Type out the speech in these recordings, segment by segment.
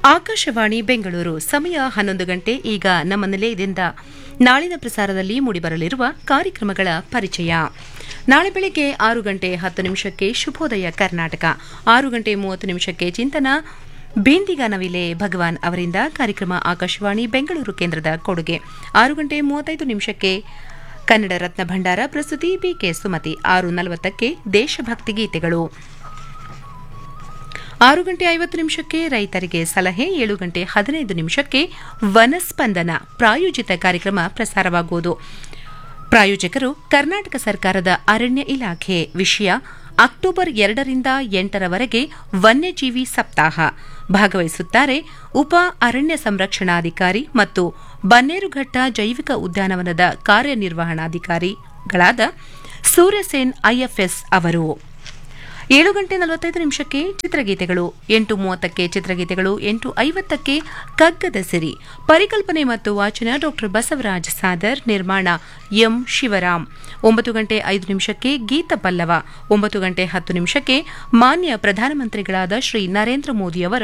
ಆಕಾಶವಾಣಿ ಬೆಂಗಳೂರು ಸಮಯ 11 ಗಂಟೆ. ಈಗ ನಮ್ಮ ನಿಲಯದಿಂದ ನಾಳಿನ ಪ್ರಸಾರದಲ್ಲಿ ಮೂಡಿಬರಲಿರುವ ಕಾರ್ಯಕ್ರಮಗಳ ಪರಿಚಯ. ನಾಳೆ ಬೆಳಿಗ್ಗೆ 6 ಗಂಟೆ 10 ನಿಮಿಷಕ್ಕೆ ಶುಭೋದಯ ಕರ್ನಾಟಕ, 6 ಗಂಟೆ 30 ನಿಮಿಷಕ್ಕೆ ಚಿಂತನ ಬೇಂದಿಗಾನವಿಲೆ ಭಗವಾನ್ ಅವರಿಂದ ಕಾರ್ಯಕ್ರಮ ಆಕಾಶವಾಣಿ ಬೆಂಗಳೂರು ಕೇಂದ್ರದ ಕೊಡುಗೆ. 6 ಗಂಟೆ 35 ನಿಮಿಷಕ್ಕೆ ಕನ್ನಡ ರತ್ನ ಭಂಡಾರ, ಪ್ರಸ್ತುತಿ ಬಿಕೆ ಸುಮತಿ. 6:40ಕ್ಕೆ ದೇಶಭಕ್ತಿ ಗೀತೆಗಳು. 6 ಗಂಟೆ 50 ನಿಮಿಷಕ್ಕೆ ರೈತರಿಗೆ ಸಲಹೆ, 7 ಗಂಟೆ 15 ನಿಮಿಷಕ್ಕೆ ವನಸ್ಪಂದನ ಪ್ರಾಯೋಜಿತ ಕಾರ್ಯಕ್ರಮ ಪ್ರಸಾರವಾಗುವುದು. ಪ್ರಾಯೋಜಕರು ಕರ್ನಾಟಕ ಸರ್ಕಾರದ ಅರಣ್ಯ ಇಲಾಖೆ. ವಿಷಯ ಅಕ್ಟೋಬರ್ 2ರಿಂದ 8ರವರೆಗೆ ವನ್ಯಜೀವಿ ಸಪ್ತಾಹ. ಭಾಗವಹಿಸುತ್ತಾರೆ ಉಪ ಅರಣ್ಯ ಸಂರಕ್ಷಣಾಧಿಕಾರಿ ಮತ್ತು ಬನ್ನೇರುಘಟ್ಟ ಜೈವಿಕ ಉದ್ಯಾನವನದ ಕಾರ್ಯನಿರ್ವಹಣಾಧಿಕಾರಿಗಳಾದ ಸೂರ್ಯಸೇನ್ ಐಎಫ್ಎಸ್ ಅವರು. 7 ಗಂಟೆ 45 ನಿಮಿಷಕ್ಕೆ ಚಿತ್ರಗೀತೆಗಳು, 8:30ಕ್ಕೆ ಚಿತ್ರಗೀತೆಗಳು, 8:50ಕ್ಕೆ ಕಗ್ಗದ ಸಿರಿ. ಪರಿಕಲ್ಪನೆ ಮತ್ತು ವಾಚನ ಡಾ ಬಸವರಾಜ್ ಸಾದರ್, ನಿರ್ಮಾಣ ಎಂ ಶಿವರಾಮ್. 9 ಗಂಟೆ 5 ನಿಮಿಷಕ್ಕೆ ಗೀತ ಪಲ್ಲವ. 9 ಗಂಟೆ 10 ನಿಮಿಷಕ್ಕೆ ಮಾನ್ಯ ಪ್ರಧಾನಮಂತ್ರಿಗಳಾದ ಶ್ರೀ ನರೇಂದ್ರ ಮೋದಿಯವರ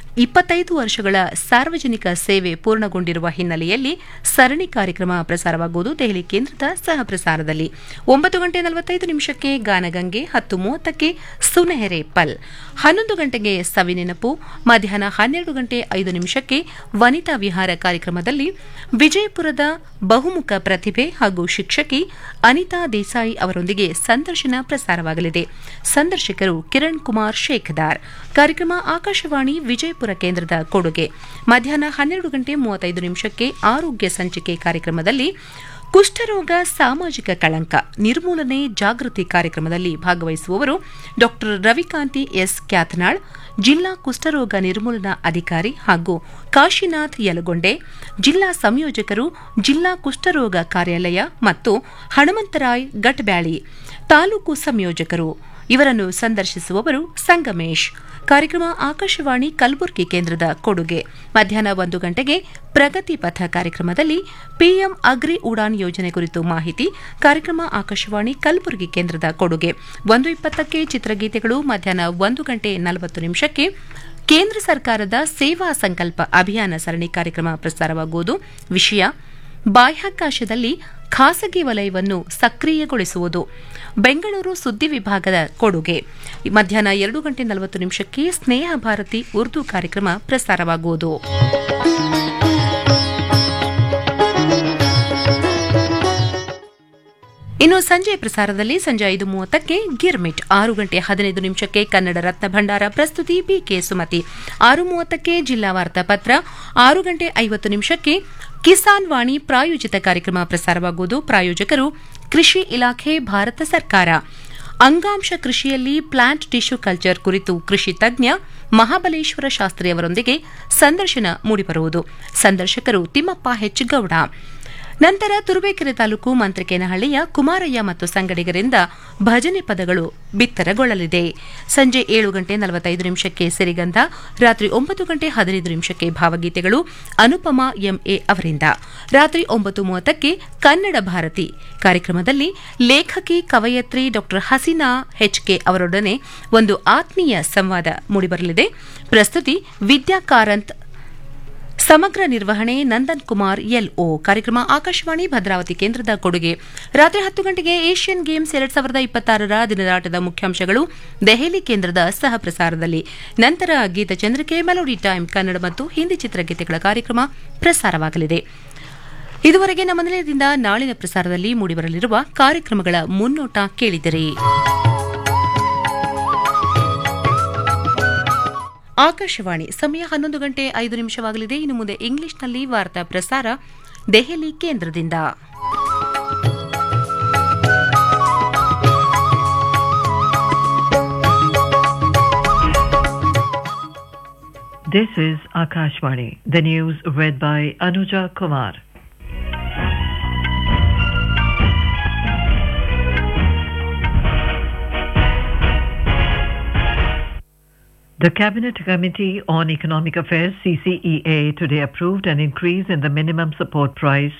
25 ವರ್ಷಗಳ ಸಾರ್ವಜನಿಕ ಸೇವೆ ಪೂರ್ಣಗೊಂಡಿರುವ ಹಿನ್ನೆಲೆಯಲ್ಲಿ ಸರಣಿ ಕಾರ್ಯಕ್ರಮ ಪ್ರಸಾರವಾಗುವುದು, ದೆಹಲಿ ಕೇಂದ್ರದ ಸಹ ಪ್ರಸಾರದಲ್ಲಿ. 9 ಗಂಟೆ 45 ನಿಮಿಷಕ್ಕೆ ಗಾನಗಂಗೆ, 10:30ಕ್ಕೆ ಸುನೆಹೆರೆ ಪಲ್. 11 ಗಂಟೆಗೆ ಸವಿನೆನಪು. ಮಧ್ಯಾಹ್ನ 12 ಗಂಟೆ 5 ನಿಮಿಷಕ್ಕೆ ವನಿತಾ ವಿಹಾರ ಕಾರ್ಯಕ್ರಮದಲ್ಲಿ ವಿಜಯಪುರದ ಬಹುಮುಖ ಪ್ರತಿಭೆ ಹಾಗೂ ಶಿಕ್ಷಕಿ ಅನಿತಾ ದೇಸಾಯಿ ಅವರೊಂದಿಗೆ ಸಂದರ್ಶನ ಪ್ರಸಾರವಾಗಲಿದೆ. ಸಂದರ್ಶಕರು ಕಿರಣ್ ಕುಮಾರ್ ಶೇಖದಾರ್. ಕಾರ್ಯಕ್ರಮ ಆಕಾಶವಾಣಿ ವಿಜಯಪುರ ಕೇಂದ್ರದ ಕೊಡುಗೆ. ಮಧ್ಯಾಹ್ನ 12 ಗಂಟೆ 35 ನಿಮಿಷಕ್ಕೆ ಆರೋಗ್ಯ ಸಂಚಿಕೆ ಕಾರ್ಯಕ್ರಮದಲ್ಲಿ ಕುಷ್ಠರೋಗ ಸಾಮಾಜಿಕ ಕಳಂಕ ನಿರ್ಮೂಲನೆ ಜಾಗೃತಿ ಕಾರ್ಯಕ್ರಮದಲ್ಲಿ ಭಾಗವಹಿಸುವವರು ಡಾ ರವಿಕಾಂತಿ ಎಸ್ ಕ್ಯಾತನಾಳ್, ಜಿಲ್ಲಾ ಕುಷ್ಠರೋಗ ನಿರ್ಮೂಲನಾ ಅಧಿಕಾರಿ, ಹಾಗೂ ಕಾಶಿನಾಥ್ ಯಲಗೊಂಡೆ, ಜಿಲ್ಲಾ ಸಂಯೋಜಕರು, ಜಿಲ್ಲಾ ಕುಷ್ಠರೋಗ ಕಾರ್ಯಾಲಯ, ಮತ್ತು ಹನುಮಂತರಾಯ್ ಗಟ್ಬ್ಯಾಳಿ, ತಾಲೂಕು ಸಂಯೋಜಕರು. ಇವರನ್ನು ಸಂದರ್ಶಿಸುವವರು ಸಂಗಮೇಶ್. ಕಾರ್ಯಕ್ರಮ ಆಕಾಶವಾಣಿ ಕಲಬುರಗಿ ಕೇಂದ್ರದ ಕೊಡುಗೆ. ಮಧ್ಯಾಹ್ನ 1 ಗಂಟೆಗೆ ಪ್ರಗತಿ ಪಥ ಕಾರ್ಯಕ್ರಮದಲ್ಲಿ ಪಿಎಂ ಅಗ್ರಿ ಉಡಾನ್ ಯೋಜನೆ ಕುರಿತು ಮಾಹಿತಿ. ಕಾರ್ಯಕ್ರಮ ಆಕಾಶವಾಣಿ ಕಲಬುರಗಿ ಕೇಂದ್ರದ ಕೊಡುಗೆ. 1:20ಕ್ಕೆ ಚಿತ್ರಗೀತೆಗಳು. ಮಧ್ಯಾಹ್ನ 1 ಗಂಟೆ 40 ನಿಮಿಷಕ್ಕೆ ಕೇಂದ್ರ ಸರ್ಕಾರದ ಸೇವಾ ಸಂಕಲ್ಪ ಅಭಿಯಾನ ಸರಣಿ ಕಾರ್ಯಕ್ರಮ ಪ್ರಸಾರವಾಗುವುದು. ವಿಷಯ ಬಾಹ್ಯಾಕಾಶದಲ್ಲಿ ಖಾಸಗಿ ವಲಯವನ್ನು ಸಕ್ರಿಯಗೊಳಿಸುವುದು. ಬೆಂಗಳೂರು ಸುದ್ದಿ ವಿಭಾಗದ ಕೊಡುಗೆ. ಮಧ್ಯಾಹ್ನ 2 ಗಂಟೆ 40 ನಿಮಿಷಕ್ಕೆ ಸ್ನೇಹ ಭಾರತಿ ಉರ್ದು ಕಾರ್ಯಕ್ರಮ ಪ್ರಸಾರವಾಗುವುದು. ಇನ್ನು ಸಂಜೆ ಪ್ರಸಾರದಲ್ಲಿ ಸಂಜೆ 5:30ಕ್ಕೆ ಗಿರ್ಮಿಟ್, 6 ಗಂಟೆ 15 ನಿಮಿಷಕ್ಕೆ ಕನ್ನಡ ರತ್ನ ಭಂಡಾರ, ಪ್ರಸ್ತುತಿ ಬಿಕೆ ಸುಮತಿ. 6:30ಕ್ಕೆ ಜಿಲ್ಲಾ ವಾರ್ತಾಪತ್ರ. 6 ಗಂಟೆ 50 ನಿಮಿಷಕ್ಕೆ ಕಿಸಾನ್ ವಾಣಿ ಪ್ರಾಯೋಜಿತ ಕಾರ್ಯಕ್ರಮ ಪ್ರಸಾರವಾಗುವುದು. ಪ್ರಾಯೋಜಕರು ಕೃಷಿ ಇಲಾಖೆ, ಭಾರತ ಸರ್ಕಾರ. ಅಂಗಾಂಶ ಕೃಷಿಯಲ್ಲಿ ಪ್ಲಾಂಟ್ ಟಿಶ್ಯೂ ಕಲ್ಚರ್ ಕುರಿತು ಕೃಷಿ ತಜ್ಞ ಮಹಾಬಲೇಶ್ವರ ಶಾಸ್ತ್ರಿ ಅವರೊಂದಿಗೆ ಸಂದರ್ಶನ ಮೂಡಿಬರುವುದು. ಸಂದರ್ಶಕರು ತಿಮ್ಮಪ್ಪ ಹೆಚ್ ಗೌಡ. ನಂತರ ತುರುವೇಕೆರೆ ತಾಲೂಕು ಮಂತ್ರಿಕೇನಹಳ್ಳಿಯ ಕುಮಾರಯ್ಯ ಮತ್ತು ಸಂಗಡಿಗರಿಂದ ಭಜನೆ ಪದಗಳು ಬಿತ್ತರಗೊಳ್ಳಲಿದೆ. ಸಂಜೆ 7 ಗಂಟೆ 45 ನಿಮಿಷಕ್ಕೆ ಸಿರಿಗಂಧ. ರಾತ್ರಿ 9 ಗಂಟೆ 15 ನಿಮಿಷಕ್ಕೆ ಭಾವಗೀತೆಗಳು ಅನುಪಮಾ ಎಂಎ ಅವರಿಂದ. ರಾತ್ರಿ 9:30ಕ್ಕೆ ಕನ್ನಡ ಭಾರತಿ ಕಾರ್ಯಕ್ರಮದಲ್ಲಿ ಲೇಖಕಿ ಕವಯತ್ರಿ ಡಾ ಹಸೀನಾ ಎಚ್ಕೆ ಅವರೊಡನೆ ಒಂದು ಆತ್ಮೀಯ ಸಂವಾದ ಮೂಡಿಬರಲಿದೆ. ಪ್ರಸ್ತುತಿ ವಿದ್ಯಾ ಕಾರಂತ್. ಸಮಗ್ರ ನಿರ್ವಹಣೆ ನಂದನ್ ಕುಮಾರ್ ಎಲ್ಒ. ಕಾರ್ಯಕ್ರಮ ಆಕಾಶವಾಣಿ ಭದ್ರಾವತಿ ಕೇಂದ್ರದ ಕೊಡುಗೆ. ರಾತ್ರಿ 10 ಗಂಟೆಗೆ ಏಷ್ಯನ್ ಗೇಮ್ಸ್ 2026ರ ದಿನದಾಟದ ಮುಖ್ಯಾಂಶಗಳು ದೆಹಲಿ ಕೇಂದ್ರದ ಸಹ ಪ್ರಸಾರದಲ್ಲಿ. ನಂತರ ಗೀತಚಂದ್ರಿಕೆ, ಮೆಲೋಡಿ ಟೈಮ್, ಕನ್ನಡ ಮತ್ತು ಹಿಂದಿ ಚಿತ್ರಗೀತೆಗಳ ಕಾರ್ಯಕ್ರಮ ಪ್ರಸಾರವಾಗಲಿದೆ. ಇದುವರೆಗೆ ನಮ್ಮ ನಿಲಯದಿಂದ ನಾಳಿನ ಪ್ರಸಾರದಲ್ಲಿ ಮೂಡಿಬರಲಿರುವ ಕಾರ್ಯಕ್ರಮಗಳ ಮುನ್ನೋಟ ಕೇಳಿದಿರಿ. ಆಕಾಶವಾಣಿ ಸಮಯ 11 ಗಂಟೆ 5 ನಿಮಿಷವಾಗಲಿದೆ. ಇನ್ನು ಮುಂದೆ ಇಂಗ್ಲಿಷ್ನಲ್ಲಿ ವಾರ್ತಾ ಪ್ರಸಾರ ದೆಹಲಿ ಕೇಂದ್ರದಿಂದ. This is Akashvani. The news read by Anuja Kumar. The Cabinet Committee on Economic Affairs CCEA today approved an increase in the minimum support price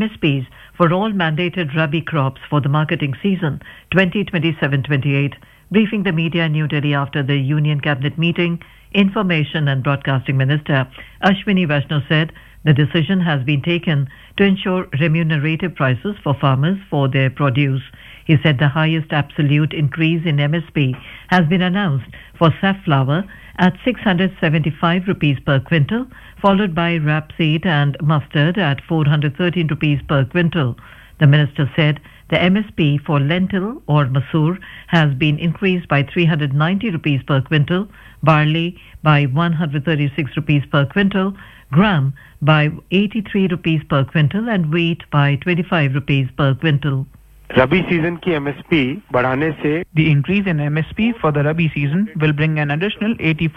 MSPs for all mandated Rabi crops for the marketing season 2027-28 Briefing the media in New Delhi after the Union Cabinet meeting, Information and Broadcasting Minister Ashwini Vaishnaw said the decision has been taken to ensure remunerative prices for farmers for their produce. He said the highest absolute increase in MSP has been announced for safflower at 675 rupees per quintal, followed by rapeseed and mustard at 413 rupees per quintal. The minister said the MSP for lentil or masoor has been increased by 390 rupees per quintal, barley by 136 rupees per quintal, gram by 83 rupees per quintal and wheat by 25 rupees per quintal. Rabi season की MSP बढ़ाने से The increase in MSP for the Rabi season will bring an additional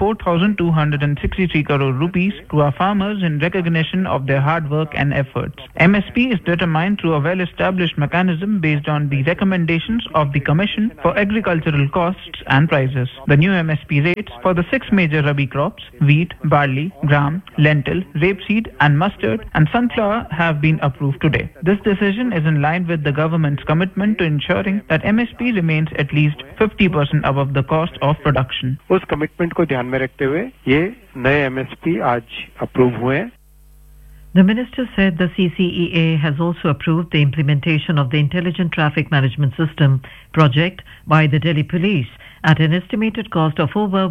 84,263 crore rupees to our farmers in recognition of their hard work and efforts. MSP is determined through a well-established mechanism based on the recommendations of the Commission for Agricultural Costs and Prices. The new MSP rates for the 6 major Rabi crops, wheat, barley, gram, lentil, rapeseed and mustard and sunflower have been approved today. This decision is in line with the government's commitment to ensuring that MSP remains at least 50% above the cost of production. उस commitment को ध्यान में रखते हुए ये नए MSP आज approve हुए हैं. The minister said the CCEA has also approved the implementation of the Intelligent Traffic Management System project by the Delhi Police at an estimated cost of over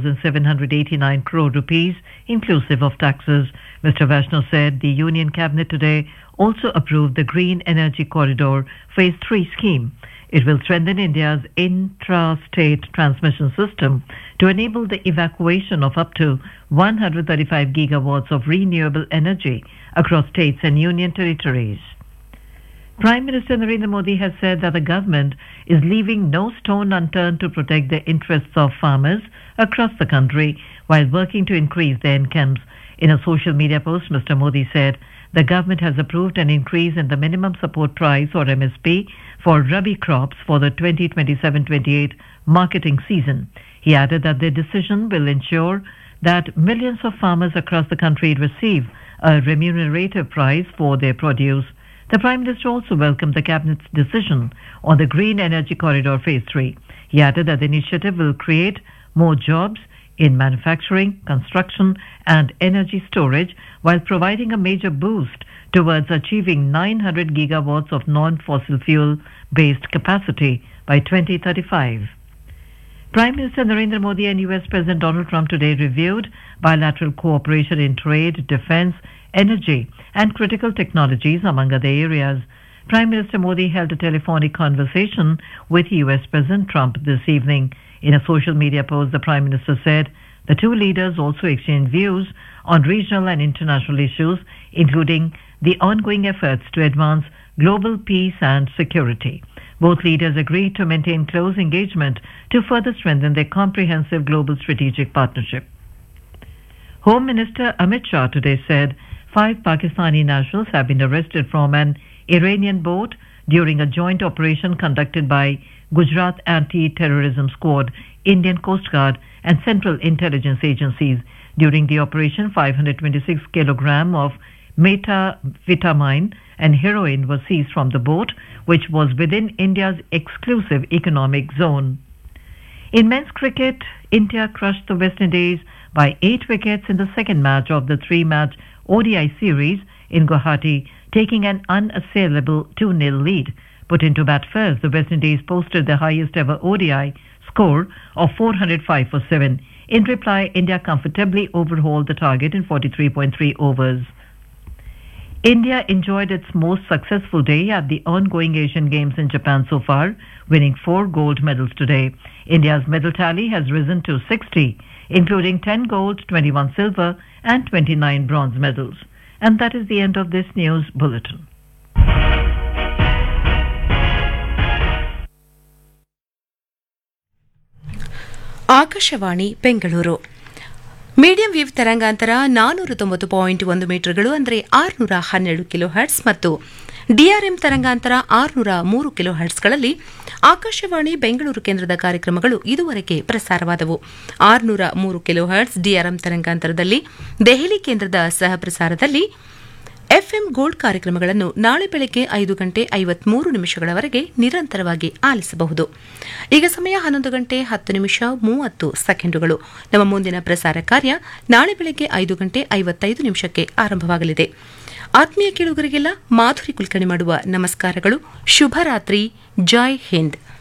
1,789 crore rupees, inclusive of taxes. Mr. Vaishnaw said the Union Cabinet today also approved the Green Energy Corridor Phase 3 scheme. It will strengthen India's intra-state transmission system to enable the evacuation of up to 135 gigawatts of renewable energy across states and union territories. Prime Minister Narendra Modi has said that the government is leaving no stone unturned to protect the interests of farmers across the country while working to increase their incomes. In a social media post, Mr. Modi said the government has approved an increase in the minimum support price or MSP for Rabi crops for the 2027-28 marketing season. He added that the decision will ensure that millions of farmers across the country receive a remunerative price for their produce. The Prime Minister also welcomed the Cabinet's decision on the Green Energy Corridor Phase 3. He added that the initiative will create more jobs in manufacturing, construction and energy storage while providing a major boost towards achieving 900 gigawatts of non-fossil fuel-based capacity by 2035. Prime Minister Narendra Modi and US President Donald Trump today reviewed bilateral cooperation in trade, defense, energy and critical technologies, among other areas. Prime Minister Modi held a telephonic conversation with US President Trump this evening. In a social media post, the Prime Minister said the two leaders also exchanged views on regional and international issues, including the ongoing efforts to advance global peace and security. Both leaders agreed to maintain close engagement to further strengthen their comprehensive global strategic partnership. Home Minister Amit Shah today said 5 Pakistani nationals have been arrested from an Iranian boat during a joint operation conducted by Gujarat Anti-Terrorism Squad, Indian Coast Guard and Central Intelligence Agencies. During the operation, 526 kilogram of methamphetamine and heroin was seized from the boat, which was within India's exclusive economic zone. In men's cricket, India crushed the West Indies by 8 wickets in the second match of the 3-match ODI series in Guwahati, taking an unassailable 2-0 lead. Put into bat first, the West Indies posted the highest ever ODI score of 405 for 7. In reply, India comfortably overhauled the target in 43.3 overs. India enjoyed its most successful day at the ongoing Asian Games in Japan so far, winning 4 gold medals today. India's medal tally has risen to 60, including 10 gold, 21 silver and 29 bronze medals. And that is the end of this news bulletin. Akashvani Bengaluru medium wave ತರಂಗಾಂತರ 490.1 ಮೀಟರ್ಗಳು ಅಂದರೆ 612 kilo hertz ಮತ್ತು DRM ತರಂಗಾಂತರ 603 kilo ಹರ್ಟ್ಸ್ಗಳಲ್ಲಿ Akashvani Bengaluru ಕೇಂದ್ರದ ಕಾರ್ಯಕ್ರಮಗಳು ಇದುವರೆಗೆ ಪ್ರಸಾರವಾದವು. 603 kilo hertz DRM ತರಂಗಾಂತರದಲ್ಲಿ Delhi ಕೇಂದ್ರದ ಸಹ ಪ್ರಸಾರದಲ್ಲಿ ಎಫ್ಎಂ ಗೋಲ್ಡ್ ಕಾರ್ಯಕ್ರಮಗಳನ್ನು ನಾಳೆ ಬೆಳಗ್ಗೆ 5:53 ನಿರಂತರವಾಗಿ ಆಲಿಸಬಹುದು. ಈಗ ಸಮಯ 11:10:30 ನಮ್ಮ ಮುಂದಿನ ಪ್ರಸಾರ ಕಾರ್ಯ ನಾಳೆ ಬೆಳಗ್ಗೆ 5:55 ಆರಂಭವಾಗಲಿದೆ. ಆತ್ಮೀಯ ಕೇಳುಗರಿಗೆಲ್ಲ ಮಾಧುರಿ ಕುಲಕರ್ಣಿ ಮಾಡುವ ನಮಸ್ಕಾರಗಳು. ಶುಭರಾತ್ರಿ. ಜೈ ಹಿಂದ್.